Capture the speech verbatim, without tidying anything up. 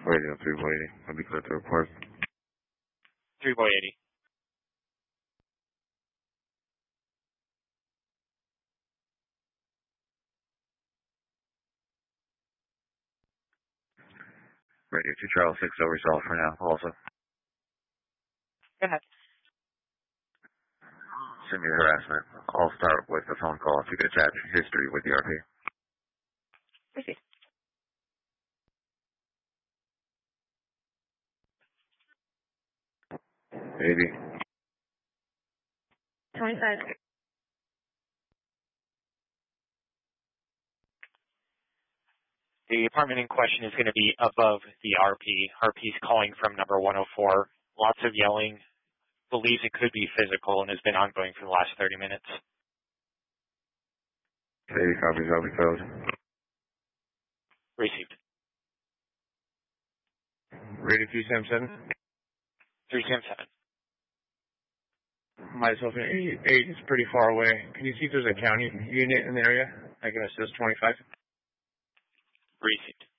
Radio three boy eighty. I'll be clear to report. three boy eighty. Radio two Charles six over resolved for now. Also. Go ahead. Send me the harassment. I'll start with the phone call if you get a chat history with the R P. Proceed. eighty. twenty-five. The apartment in question is going to be above the R P. R P's calling from number one oh four. Lots of yelling. Believes it could be physical and has been ongoing for the last thirty minutes. eighty copies, I'll be code. Received. Radio three seven seven. three seven seven. Myself and eight, eight is pretty far away. Can you see if there's a county unit in the area? I can assist twenty-five. Received.